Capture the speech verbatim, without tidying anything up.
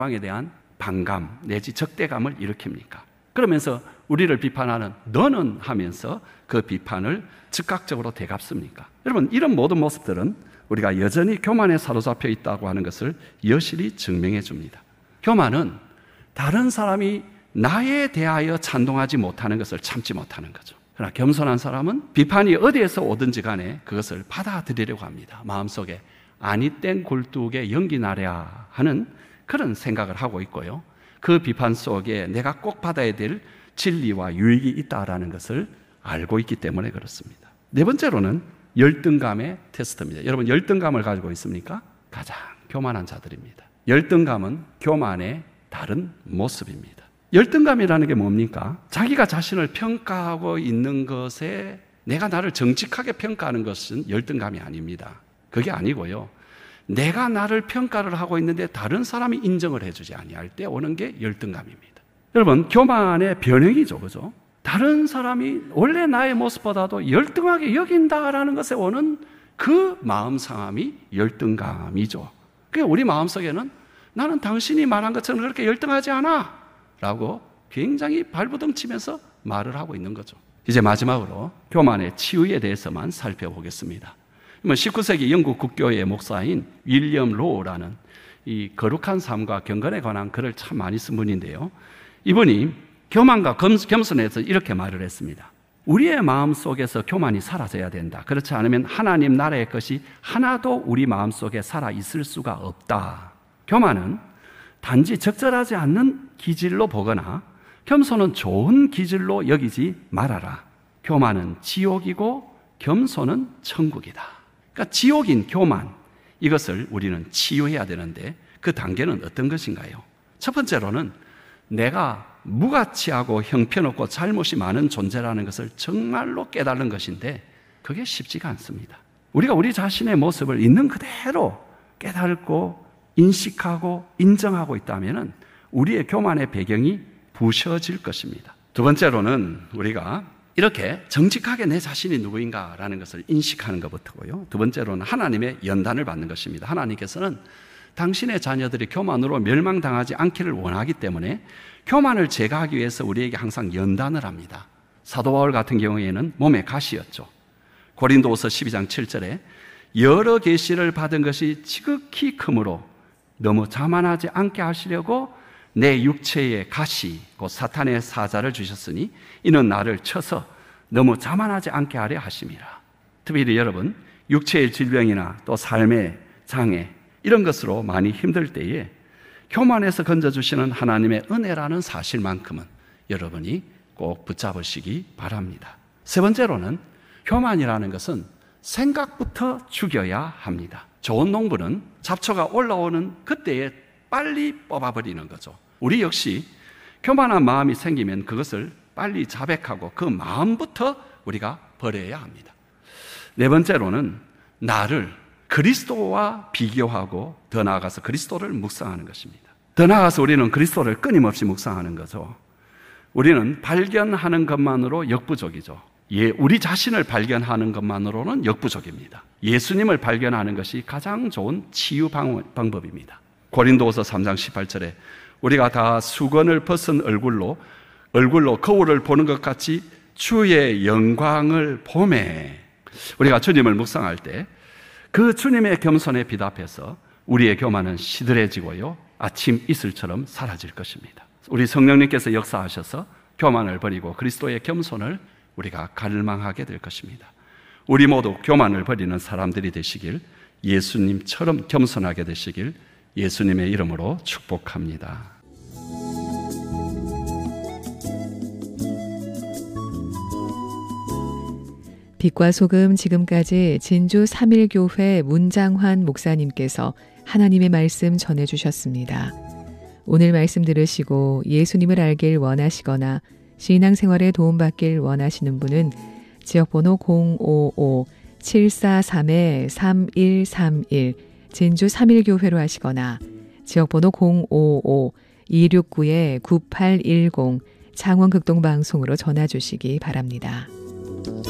상대방에 대한 반감 내지 적대감을 일으킵니까? 그러면서 우리를 비판하는 너는 하면서 그 비판을 즉각적으로 되갚습니까? 여러분, 이런 모든 모습들은 우리가 여전히 교만에 사로잡혀 있다고 하는 것을 여실히 증명해 줍니다. 교만은 다른 사람이 나에 대하여 찬동하지 못하는 것을 참지 못하는 거죠. 그러나 겸손한 사람은 비판이 어디에서 오든지 간에 그것을 받아들이려고 합니다. 마음속에 아니 땡 굴뚝에 연기 나랴 하는 그런 생각을 하고 있고요. 그 비판 속에 내가 꼭 받아야 될 진리와 유익이 있다라는 것을 알고 있기 때문에 그렇습니다. 네 번째로는 열등감의 테스트입니다. 여러분, 열등감을 가지고 있습니까? 가장 교만한 자들입니다. 열등감은 교만의 다른 모습입니다. 열등감이라는 게 뭡니까? 자기가 자신을 평가하고 있는 것에 내가 나를 정직하게 평가하는 것은 열등감이 아닙니다. 그게 아니고요. 내가 나를 평가를 하고 있는데 다른 사람이 인정을 해주지 아니할 때 오는 게 열등감입니다. 여러분, 교만의 변형이죠, 그죠? 다른 사람이 원래 나의 모습보다도 열등하게 여긴다라는 것에 오는 그 마음 상함이 열등감이죠. 그러니까 우리 마음속에는 나는 당신이 말한 것처럼 그렇게 열등하지 않아 라고 굉장히 발버둥 치면서 말을 하고 있는 거죠. 이제 마지막으로 교만의 치유에 대해서만 살펴보겠습니다. 십구 세기 영국 국교의 목사인 윌리엄 로우라는 이 거룩한 삶과 경건에 관한 글을 참 많이 쓴 분인데요. 이분이 교만과 겸손에 대해서 이렇게 말을 했습니다. 우리의 마음 속에서 교만이 사라져야 된다. 그렇지 않으면 하나님 나라의 것이 하나도 우리 마음 속에 살아있을 수가 없다. 교만은 단지 적절하지 않는 기질로 보거나 겸손은 좋은 기질로 여기지 말아라. 교만은 지옥이고 겸손은 천국이다. 그러니까 지옥인 교만, 이것을 우리는 치유해야 되는데 그 단계는 어떤 것인가요? 첫 번째로는 내가 무가치하고 형편없고 잘못이 많은 존재라는 것을 정말로 깨달는 것인데 그게 쉽지가 않습니다. 우리가 우리 자신의 모습을 있는 그대로 깨닫고 인식하고 인정하고 있다면 우리의 교만의 배경이 부셔질 것입니다. 두 번째로는 우리가 이렇게 정직하게 내 자신이 누구인가라는 것을 인식하는 것부터고요. 두 번째로는 하나님의 연단을 받는 것입니다. 하나님께서는 당신의 자녀들이 교만으로 멸망당하지 않기를 원하기 때문에 교만을 제거하기 위해서 우리에게 항상 연단을 합니다. 사도 바울 같은 경우에는 몸에 가시였죠. 고린도후서 십이 장 칠 절에 여러 계시를 받은 것이 지극히 크므로 너무 자만하지 않게 하시려고 내 육체에 가시 곧 사탄의 사자를 주셨으니 이는 나를 쳐서 너무 자만하지 않게 하려 하심이라. 특별히 여러분, 육체의 질병이나 또 삶의 장애 이런 것으로 많이 힘들 때에 교만에서 건져주시는 하나님의 은혜라는 사실만큼은 여러분이 꼭 붙잡으시기 바랍니다. 세 번째로는 교만이라는 것은 생각부터 죽여야 합니다. 좋은 농부는 잡초가 올라오는 그때에 빨리 뽑아버리는 거죠. 우리 역시 교만한 마음이 생기면 그것을 빨리 자백하고 그 마음부터 우리가 버려야 합니다. 네 번째로는 나를 그리스도와 비교하고 더 나아가서 그리스도를 묵상하는 것입니다. 더 나아가서 우리는 그리스도를 끊임없이 묵상하는 거죠. 우리는 발견하는 것만으로 역부족이죠. 예, 우리 자신을 발견하는 것만으로는 역부족입니다. 예수님을 발견하는 것이 가장 좋은 치유 방법입니다. 고린도후서 삼 장 십팔 절에 우리가 다 수건을 벗은 얼굴로 얼굴로 거울을 보는 것 같이 주의 영광을 보매. 우리가 주님을 묵상할 때 그 주님의 겸손에 비답해서 우리의 교만은 시들해지고요, 아침 이슬처럼 사라질 것입니다. 우리 성령님께서 역사하셔서 교만을 버리고 그리스도의 겸손을 우리가 갈망하게 될 것입니다. 우리 모두 교만을 버리는 사람들이 되시길, 예수님처럼 겸손하게 되시길 예수님의 이름으로 축복합니다. 빛과 소금, 지금까지 진주 삼일교회 문장환 목사님께서 하나님의 말씀 전해주셨습니다. 오늘 말씀 들으시고 예수님을 알길 원하시거나 신앙생활에 도움받길 원하시는 분은 지역번호 공오오 칠사삼 삼일삼일 진주 삼일교회로 하시거나 지역번호 공오오 이육구 구팔일공 창원극동방송으로 전화주시기 바랍니다.